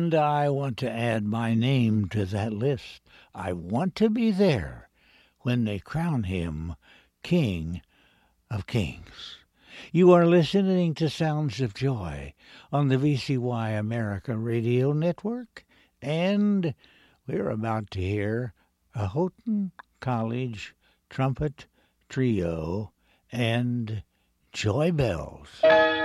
And I want to add my name to that list. I want to be there when they crown him King of Kings. You are listening to Sounds of Joy on the VCY America Radio Network, and we're about to hear a Houghton College trumpet trio and Joy Bells.